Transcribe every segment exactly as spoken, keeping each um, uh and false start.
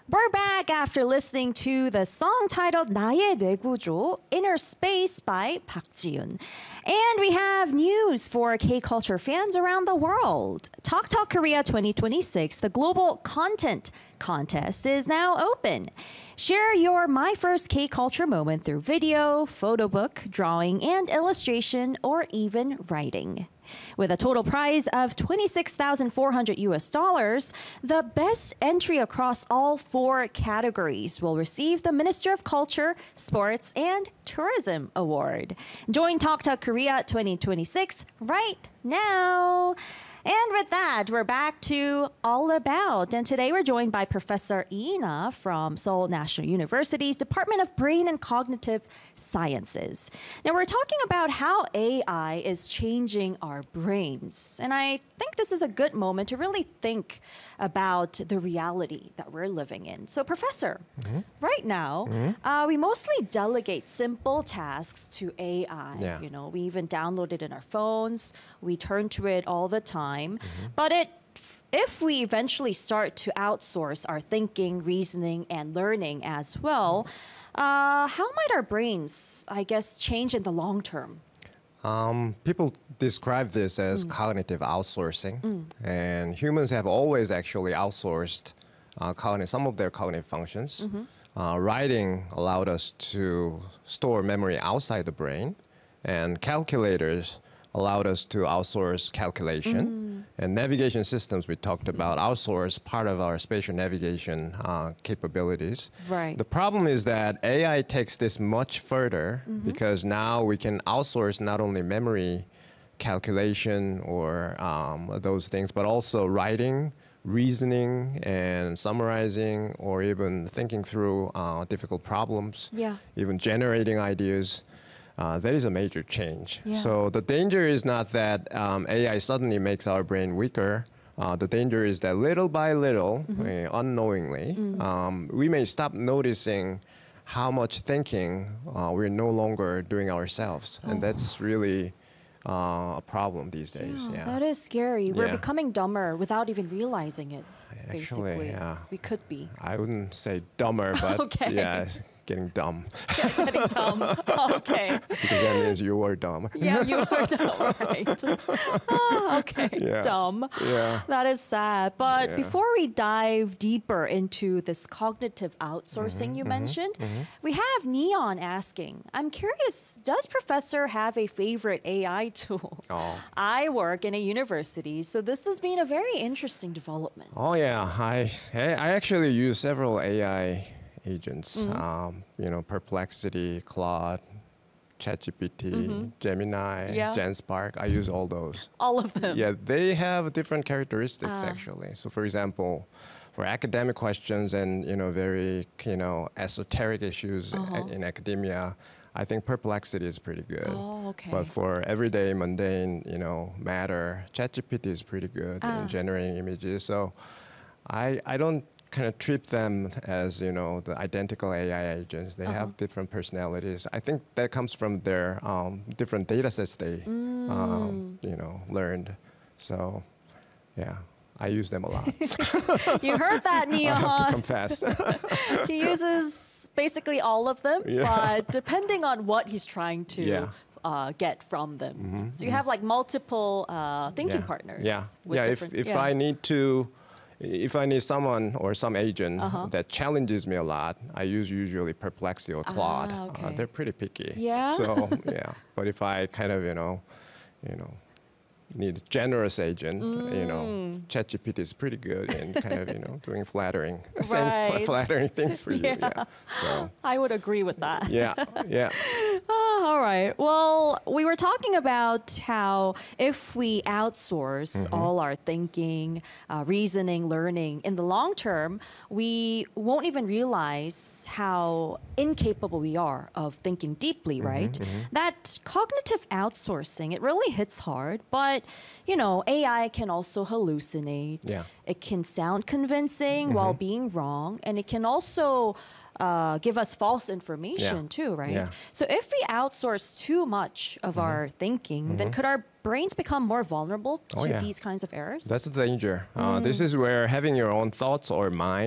We're back after listening to the song titled 나의 뇌구조, Inner Space by Park Ji-yoon. And we have news for K-culture fans around the world. Talk Talk Korea twenty twenty-six, the global content contest, is now open. Share your My First K-culture moment through video, photo book, drawing, and illustration, or even writing. With a total prize of twenty-six thousand four hundred U S dollars, the best entry across all four categories will receive the Minister of Culture, Sports, and Tourism Award. Join Talk Talk Korea twenty twenty-six right now. And with that, we're back to All About. And today we're joined by Professor Lee Na from Seoul National University's Department of Brain and Cognitive Sciences. Now we're talking about how A I is changing our brains. And I think this is a good moment to really think about the reality that we're living in. So Professor, mm-hmm. right now, mm-hmm. uh, we mostly delegate simple tasks to A I. Yeah. You know, we even download it in our phones. We turn to it all the time. Mm-hmm. But it, if we eventually start to outsource our thinking, reasoning, and learning as well, uh, how might our brains, I guess, change in the long term? Um, people describe this as mm. cognitive outsourcing, mm. and humans have always actually outsourced uh, cognitive, some of their cognitive functions. Mm-hmm. Uh, writing allowed us to store memory outside the brain, and calculators allowed us to outsource calculation. Mm. And navigation systems we talked about outsource part of our spatial navigation uh, capabilities. Right. The problem is that A I takes this much further mm-hmm. because now we can outsource not only memory calculation or um, those things, but also writing, reasoning, and summarizing, or even thinking through uh, difficult problems, Yeah. even generating ideas. Uh, that is a major change. Yeah. So the danger is not that um, A I suddenly makes our brain weaker. Uh, the danger is that little by little, mm-hmm. uh, unknowingly, mm. um, we may stop noticing how much thinking uh, we're no longer doing ourselves. Oh. And that's really uh, a problem these days. Yeah, Yeah. That is scary. We're Yeah. becoming dumber without even realizing it, Actually, basically. yeah. We could be. I wouldn't say dumber, but Okay. yeah, getting dumb. Getting dumb. Okay. Because that means you were dumb. Yeah, you are dumb, right? Oh, okay, Yeah. dumb. Yeah. That is sad. But Yeah. before we dive deeper into this cognitive outsourcing Mm-hmm, you mm-hmm, mentioned, mm-hmm. we have Neon asking, I'm curious, does Professor have a favorite A I tool? Oh. I work in a university, so this has been a very interesting development. Oh yeah, I I actually use several A I agents. Mm-hmm. Um, you know, Perplexity, Claude, ChatGPT, Mm-hmm. Gemini, Yeah. GenSpark. I use all those. All of them. Yeah, they have different characteristics Ah. actually. So for example, for academic questions and you know very you know esoteric issues Uh-huh. in academia, I think Perplexity is pretty good. Oh, okay. But for everyday mundane, you know, matter, ChatGPT is pretty good Ah. in generating images. So I I don't kind of treat them as, you know, the identical A I agents. They Uh-huh. have different personalities. I think that comes from their um, different data sets they, Mm. um, you know, learned. So, yeah, I use them a lot. You heard that, I have to Neon. confess. He uses basically all of them, Yeah. but depending on what he's trying to Yeah. uh, get from them. Mhm, So you have like multiple uh, thinking yeah. partners. Yeah, with yeah. If different- if yeah. I need to, if I need someone or some agent Uh-huh. that challenges me a lot, I use usually Perplexity or Claude. Ah, okay. Uh, they're pretty picky. Yeah? So yeah, but if I kind of you know, you know, need a generous agent, you know, Mm. ChatGPT is pretty good in kind of you know doing flattering, saying Right. flattering things for you. Yeah. Yeah. So I would agree with that. yeah, yeah. Oh, all right. Well, we were talking about how if we outsource Mm-hmm. all our thinking, uh, reasoning, learning, in the long term, we won't even realize how incapable we are of thinking deeply, Mm-hmm, right? That cognitive outsourcing, it really hits hard, but you know, A I can also hallucinate. Yeah. It can sound convincing while being wrong, and it can also uh, give us false information Yeah. too, right? Yeah. So if we outsource too much of our thinking, then could our brains become more vulnerable to Oh, yeah. these kinds of errors? That's the danger. Uh, this is where having your own thoughts or mind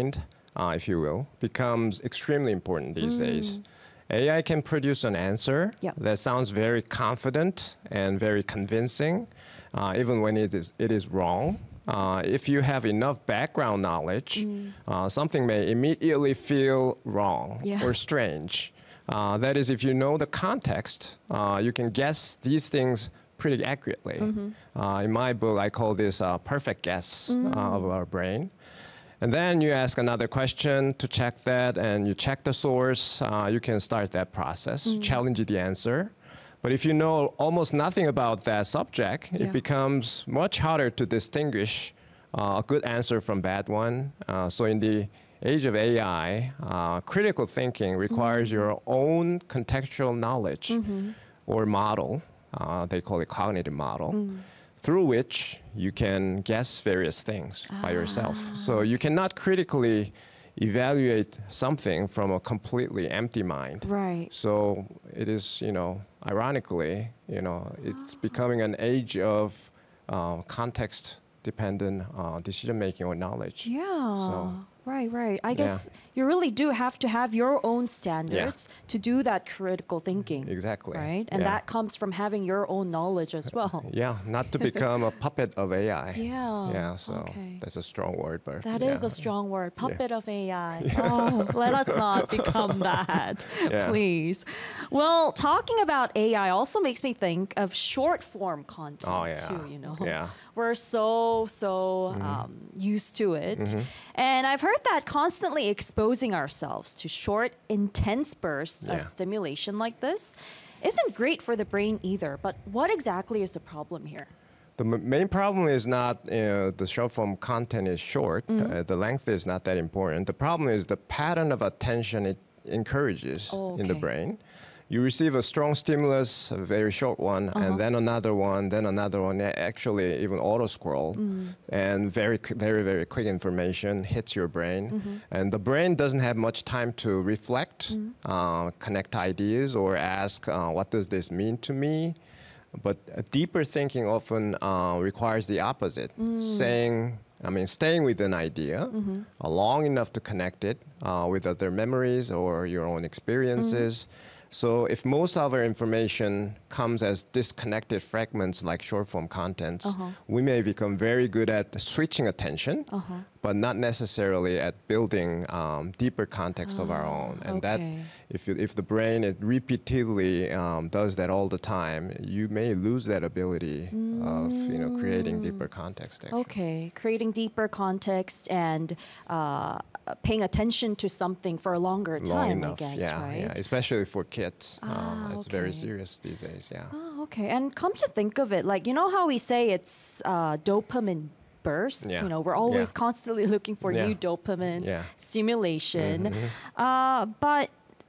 uh, if you will, becomes extremely important these days. A I can produce an answer Yeah. that sounds very confident and very convincing, uh, even when it is, it is wrong. Uh, if you have enough background knowledge, uh, something may immediately feel wrong Yeah. or strange. Uh, that is, if you know the context, uh, you can guess these things pretty accurately. Uh, in my book, I call this a perfect guess uh, of our brain. And then you ask another question to check that, and you check the source. Uh, you can start that process, challenge the answer. But if you know almost nothing about that subject, Yeah. it becomes much harder to distinguish uh, a good answer from bad one. Uh, so in the age of A I, uh, critical thinking requires your own contextual knowledge or model. Uh, they call it cognitive model. Through which you can guess various things by yourself. So you cannot critically evaluate something from a completely empty mind. Right. So it is, you know, ironically, you know, it's becoming an age of uh, context-dependent uh, decision-making or knowledge. Yeah. So, right, right. I guess you really do have to have your own standards to do that critical thinking. exactly. Right? And Yeah. that comes from having your own knowledge as well. Yeah, not to become a puppet of A I. Yeah, Yeah, so okay. that's a strong word, but That is yeah. a strong word, puppet of A I. Oh, let us not become that, Yeah. please. Well, talking about A I also makes me think of short form content Oh, yeah. too, you know. Yeah. We're so, so um, used to it. And I've heard that constantly exposing ourselves to short, intense bursts Yeah. of stimulation like this isn't great for the brain either. But what exactly is the problem here? The m- main problem is not you know, the short form content is short. Uh, the length is not that important. The problem is the pattern of attention it encourages Oh, in the okay. brain. You receive a strong stimulus, a very short one, and then another one, then another one. a- Actually, even auto scroll, and very, qu- very, very quick information hits your brain, and the brain doesn't have much time to reflect, uh, connect ideas, or ask, uh, "What does this mean to me?" But uh, deeper thinking often uh, requires the opposite, saying, I mean, staying with an idea uh, long enough to connect it uh, with other memories or your own experiences. So if most of our information comes as disconnected fragments like short form contents, we may become very good at switching attention, but not necessarily at building um, deeper context of our own. And that, okay. if, you, if the brain it repeatedly um, does that all the time, you may lose that ability of you know creating deeper context. Actually. Okay, creating deeper context and uh, paying attention to something for a longer Long time, enough, I guess, yeah, right? yeah, especially for kids, Ah, um, it's very okay. serious these days. Yeah. Oh, okay. And come to think of it, like, you know how we say it's uh, dopamine bursts? Yeah. You know, we're always Yeah. constantly looking for Yeah. new dopamines, Yeah. stimulation. Uh, but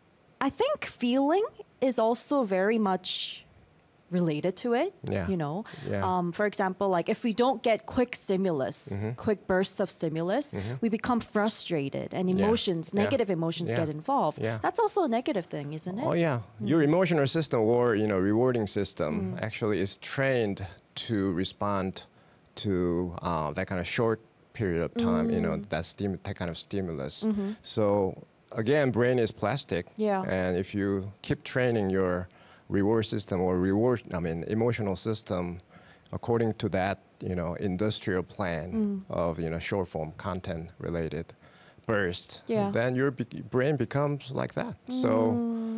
I think feeling is also very much related to it. Yeah. You know, Yeah. um, for example, like if we don't get quick stimulus, quick bursts of stimulus, we become frustrated and emotions, Yeah. negative emotions Yeah. get involved. Yeah. That's also a negative thing, isn't it? Oh yeah, your emotional system or you know rewarding system actually is trained to respond to uh, that kind of short period of time. You know that stim- that kind of stimulus. So again, brain is plastic. Yeah. And if you keep training your reward system or reward, I mean emotional system, according to that you know industrial plan of you know short form content related burst, Yeah. then your be- brain becomes like that. So,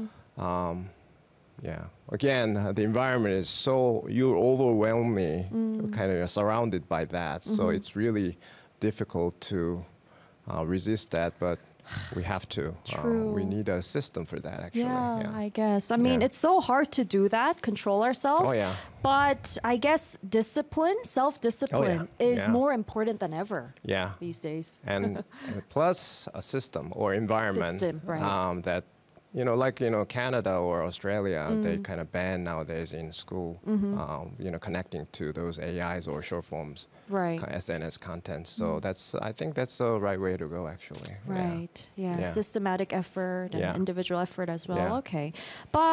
um, yeah. Again, uh, the environment is so you overwhelm me, kind of surrounded by that. So it's really difficult to uh, resist that, but we have to. Uh, we True. need a system for that, actually. Yeah, I guess. I mean, Yeah. it's so hard to do that, control ourselves. Oh, yeah. But I guess discipline, self discipline, is Yeah. more important than ever Yeah. these days. and, and plus a system or environment System, right. um, that you know like you know Canada or Australia they kind of ban nowadays in school um, you know connecting to those A Is or short forms Right. co- S N S content. So that's I think that's the right way to go actually. Yeah. Right. Yeah. Yeah. Systematic effort and Yeah. individual effort as well. Yeah. Okay. But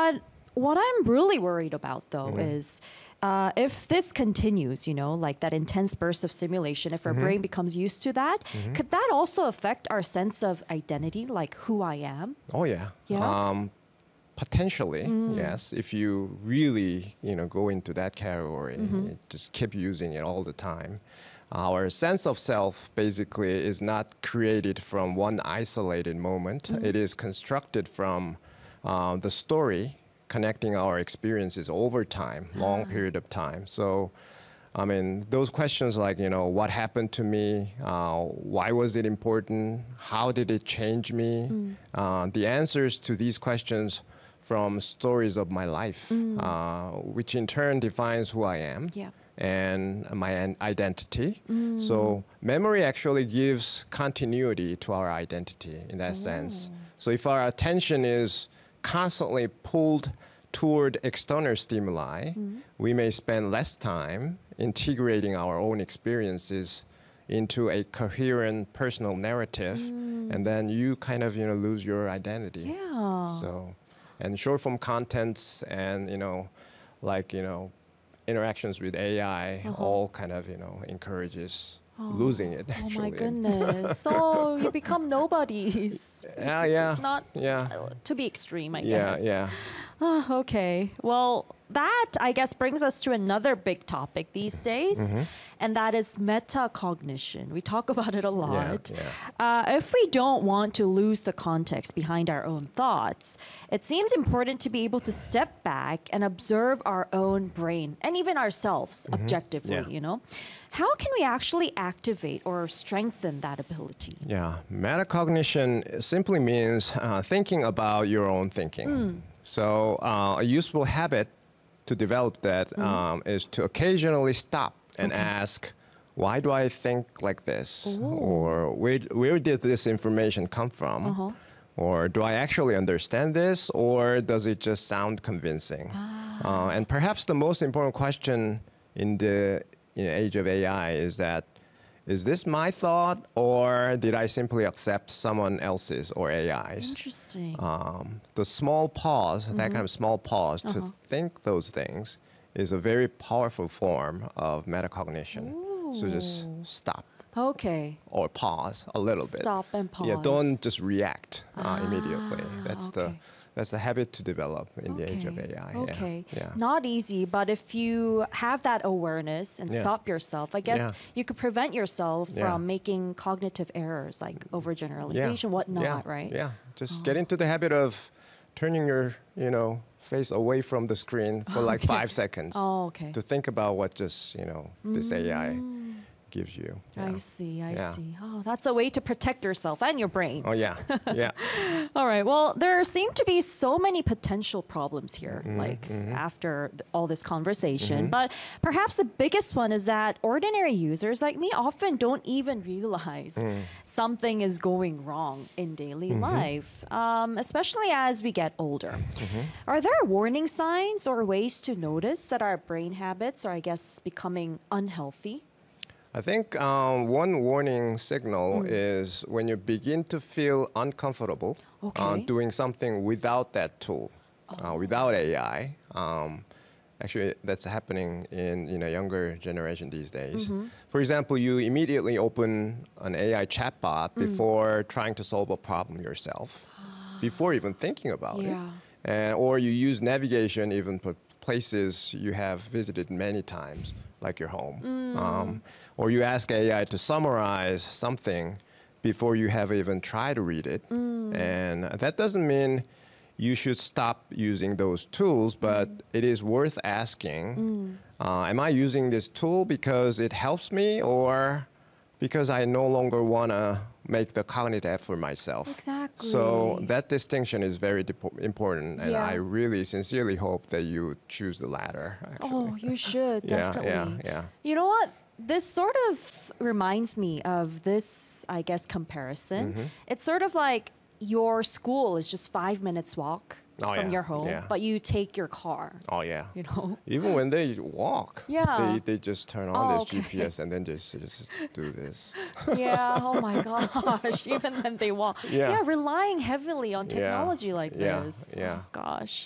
what I'm really worried about, though, Mm-hmm. is uh, if this continues, you know, like that intense burst of stimulation, if our Mm-hmm. brain becomes used to that, could that also affect our sense of identity, like who I am? Oh yeah. Yeah? Um, potentially, yes. If you really, you know, go into that category, you just keep using it all the time. Our sense of self basically is not created from one isolated moment. It is constructed from uh, the story connecting our experiences over time, long period of time. So, I mean, those questions like, you know, what happened to me? Uh, why was it important? How did it change me? Uh, the answers to these questions from stories of my life, uh, which in turn defines who I am Yeah. and my an- identity. So memory actually gives continuity to our identity in that sense. So if our attention is constantly pulled toward external stimuli, we may spend less time integrating our own experiences into a coherent personal narrative, and then you kind of, you know, lose your identity. Yeah. So, and short form contents and, you know, like, you know, interactions with A I all kind of, you know, encourages losing it Oh actually. my goodness. So you become nobodies. Yeah, yeah. Not Yeah. uh, to be extreme, I Yeah, guess. yeah. Ah, okay. Well, that, I guess, brings us to another big topic these days, Mm-hmm. and that is metacognition. We talk about it a lot. yeah. Uh, if we don't want to lose the context behind our own thoughts, it seems important to be able to step back and observe our own brain and even ourselves objectively, Mm-hmm. Yeah. you know? How can we actually activate or strengthen that ability? Yeah, metacognition simply means uh, thinking about your own thinking. So uh, a useful habit to develop that um, is to occasionally stop and ask, why do I think like this? Or where, where did this information come from? Or do I actually understand this? Or does it just sound convincing? Uh, and perhaps the most important question in the you know, age of A I is that, is this my thought, or did I simply accept someone else's or A I's? Interesting. Um, the small pause, that kind of small pause to think those things, is a very powerful form of metacognition. So just stop Okay. or pause a little bit. Stop and Yeah, pause. don't just react uh, immediately. Ah, That's the okay. that's a habit to develop in the age of Okay. A I. Okay. Yeah. yeah. Not easy, but if you have that awareness and Yeah. stop yourself, I guess Yeah. you could prevent yourself Yeah. from making cognitive errors like overgeneralization, whatnot, yeah. right? Yeah, just get into the habit of turning your, you know, face away from the screen for like Okay. five seconds Oh, okay. to think about what just, you know, this A I gives you. I Yeah. see, I Yeah. see. Oh, that's a way to protect yourself and your brain. Oh yeah, yeah, All right. Well, there seem to be so many potential problems here, Mm-hmm, like after th- all this conversation. But perhaps the biggest one is that ordinary users like me often don't even realize Mm. something is going wrong in daily Mm-hmm. life, um, especially as we get older. Mm-hmm. Are there warning signs or ways to notice that our brain habits are, I guess, becoming unhealthy? I think um, one warning Mm. signal is when you begin to feel uncomfortable uh, Okay. doing something without that tool, uh, without A I. Um, actually, that's happening in you know younger generation these days. Mm-hmm. For example, you immediately open an A I chatbot Mm. before trying to solve a problem yourself, before even thinking about it. Yeah. And, or you use navigation even for places you have visited many times, like your home. Um, or you ask A I to summarize something before you have even tried to read it. And that doesn't mean you should stop using those tools, but it is worth asking, uh, am I using this tool because it helps me, or because I no longer want to make the cognitive effort myself? Exactly. So that distinction is very depo- important, and Yeah. I really sincerely hope that you choose the latter. Actually. Oh, you should Yeah, definitely. yeah, yeah. You know what? This sort of reminds me of this, I guess, comparison. Mm-hmm. It's sort of like your school is just five minutes walk Oh, from yeah, your home, yeah. but you take your car. Oh yeah. You know. Even when they walk, Yeah. they, they just turn on Oh, this okay. G P S and then just just do this. Yeah. Oh my gosh. Even when they walk. Yeah. relying heavily on Yeah, technology like yeah, this. yeah. Oh gosh.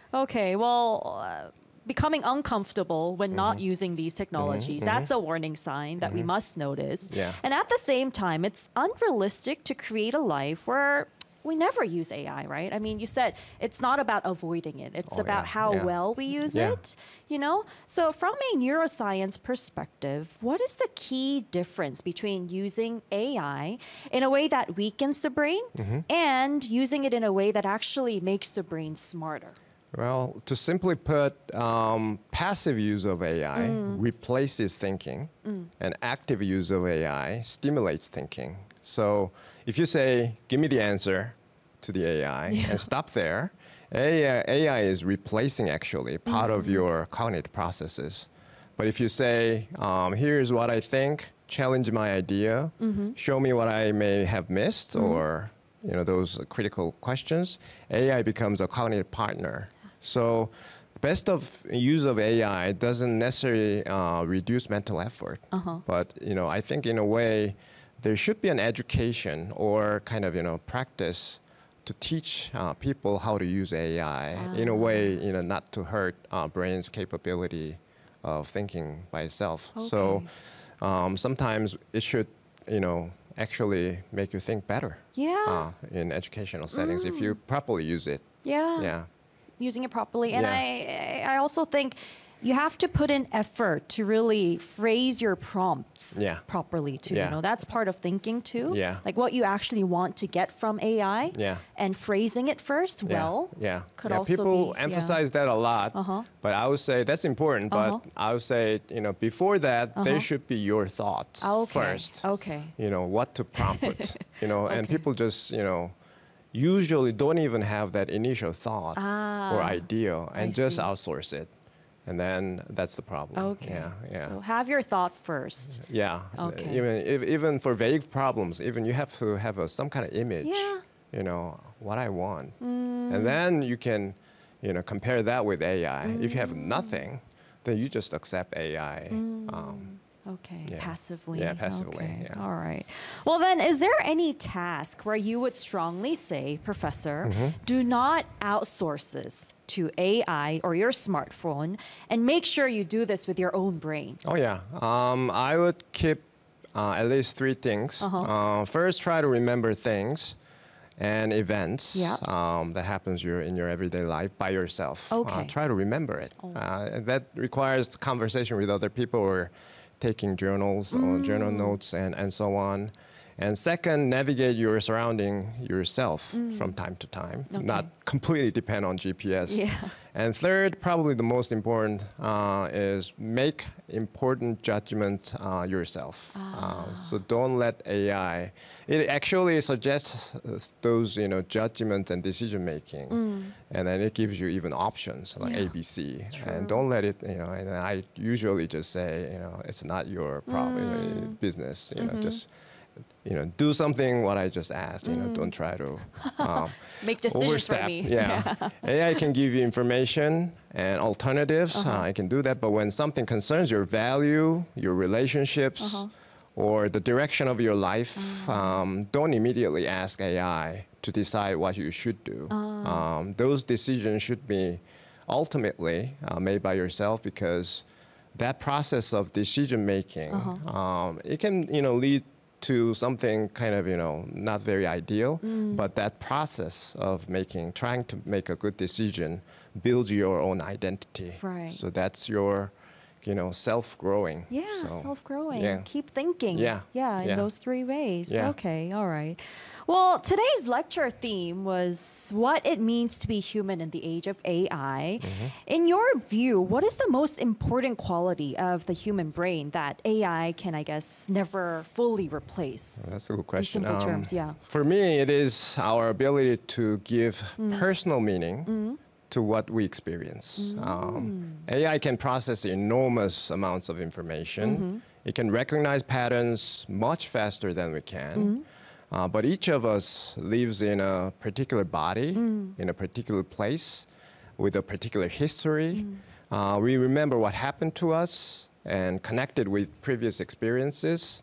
Okay, well, uh, becoming uncomfortable when not using these technologies, that's a warning sign that we must notice. Yeah. And at the same time, it's unrealistic to create a life where we never use A I, right? I mean, you said it's not about avoiding it. It's Oh, about yeah, how yeah. well we use Yeah. it, you know? So from a neuroscience perspective, what is the key difference between using A I in a way that weakens the brain Mm-hmm. and using it in a way that actually makes the brain smarter? Well, to simply put, um, passive use of A I Mm. replaces thinking, and active use of A I stimulates thinking. So if you say, give me the answer to the A I and stop there, A I, A I is replacing actually part Mm. of your cognitive processes. But if you say, um, here's what I think, challenge my idea, Mm-hmm. show me what I may have missed, or you know those critical questions, A I becomes a cognitive partner. So best of use of A I doesn't necessarily uh, reduce mental effort, Uh-huh. but you know I think in a way there should be an education or kind of you know practice to teach uh, people how to use A I in a way you know not to hurt uh, brain's capability of thinking by itself. So Okay. um, sometimes it should you know actually make you think better Yeah. uh, in educational settings if you properly use it. Yeah. Yeah. Using it properly. And Yeah. I I also think you have to put in effort to really phrase your prompts Yeah. properly too. Yeah. You know, that's part of thinking too. Yeah. Like what you actually want to get from A I. Yeah. And phrasing it first Yeah, well. yeah. Could yeah. also People be, emphasize that a lot, Uh-huh. but I would say that's important. But Uh-huh. I would say, you know, before that, Uh-huh. there should be your thoughts Okay. first. Okay. You know what to prompt it. You know, and Okay. people just, you know, usually don't even have that initial thought or Ah, idea, and I just see. outsource it, and then that's the problem. Okay. Yeah, yeah. So have your thought first. Yeah. Okay. Even if, even for vague problems, even you have to have a, some kind of image. Yeah. You know what I want, and then you can, you know, compare that with A I. If you have nothing, then you just accept A I. Um, Okay, Yeah. passively. Yeah, passively, Okay. yeah. All right. Well, then, is there any task where you would strongly say, Professor, Mm-hmm. do not outsource this to A I or your smartphone, and make sure you do this with your own brain? oh yeah. Um, I would keep uh, at least three things. Uh-huh. Uh, first, try to remember things and events Yep. um, that happens your, in your everyday life by yourself. Okay. Oh. Uh, try to remember it. Uh, and that requires conversation with other people or taking journals or Mm. journal notes and, and so on. And second, navigate your surrounding yourself from time to time, Mm. Okay. not completely depend on G P S. Yeah. And third, probably the most important, uh, is make important judgment uh, yourself. Ah. Uh, so don't let A I. It actually suggests uh, those you know judgment and decision making, and then it gives you even options like Mm. Yeah. A, B, C. True. And don't let it. You know. And I usually just say, you know, it's not your problem, you know, Mm. business. You Mm-hmm. know, just. You know, do something what I just asked. You know, don't try to um, Make decisions for overstep. me. Yeah. A I can give you information and alternatives. Uh-huh. Uh, I can do that. But when something concerns your value, your relationships, Uh-huh. or the direction of your life, Mm. um, don't immediately ask A I to decide what you should do. Ah. Um, those decisions should be ultimately uh, made by yourself, because that process of decision making, Uh-huh. um, it can you know lead to something kind of you know not very ideal, Mm. but that process of making trying to make a good decision builds your own identity. Right. So that's your you know self growing. Yeah, so, self-growing. yeah. Keep thinking. Yeah, Yeah, in yeah. those three ways. Yeah. Okay, all right. Well, today's lecture theme was what it means to be human in the age of A I. Mm-hmm. In your view, what is the most important quality of the human brain that A I can, I guess, never fully replace? That's a good question. simple Um, terms, yeah. For me, it is our ability to give Mm. personal meaning Mm-hmm. to what we experience. Mm. Um, A I can process enormous amounts of information. Mm-hmm. It can recognize patterns much faster than we can. Mm-hmm. Uh, but each of us lives in a particular body, Mm. in a particular place, with a particular history. Mm. Uh, we remember what happened to us and connected with previous experiences.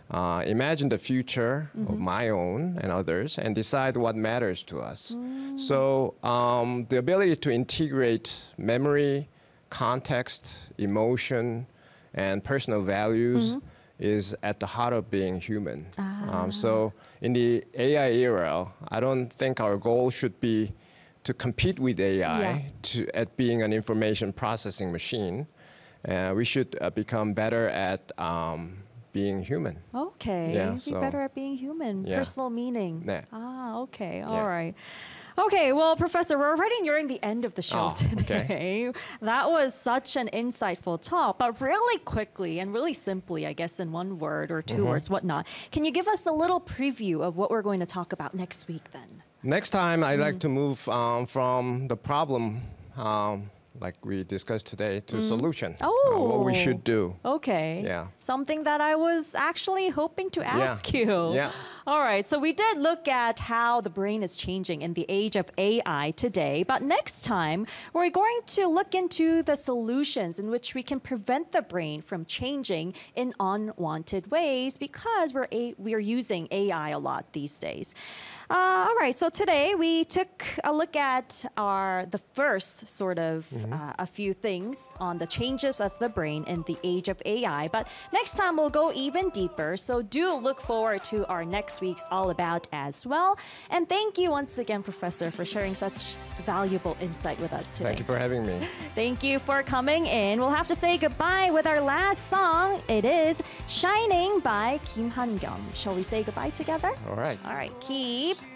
uh, imagine the future mm-hmm. of my own and others and decide what matters to us. Mm. So um, the ability to integrate memory, context, emotion, and personal values mm-hmm. is at the heart of being human. Ah. Um, so in the A I era, I don't think our goal should be to compete with A I yeah. to, at being an information processing machine. Uh, we should uh, become better at um, being human. Okay, yeah, be so, better at being human, yeah. personal meaning. Yeah. Ah, okay, all yeah. right. Okay, well, Professor, we're already nearing the end of the show oh, today. Okay. That was such an insightful talk, but really quickly and really simply, I guess in one word or two mm-hmm. words, whatnot, can you give us a little preview of what we're going to talk about next week then? Next time, I'd mm. like to move um, from the problem um, like we discussed today, to mm. solution. Oh. Uh, what we should do. Okay. Yeah. Something that I was actually hoping to ask yeah. you. Yeah. All right. So we did look at how the brain is changing in the age of A I today. But next time, we're going to look into the solutions in which we can prevent the brain from changing in unwanted ways because we're, a- we're using A I a lot these days. Uh, all right, so today we took a look at our the first sort of mm-hmm. uh, a few things on the changes of the brain in the age of A I. But next time we'll go even deeper. So do look forward to our next week's All About as well. And thank you once again, Professor, for sharing such valuable insight with us today. Thank you for having me. Thank you for coming in. We'll have to say goodbye with our last song. It is Shining by Kim Han-gyum. Shall we say goodbye together? All right. All right, keep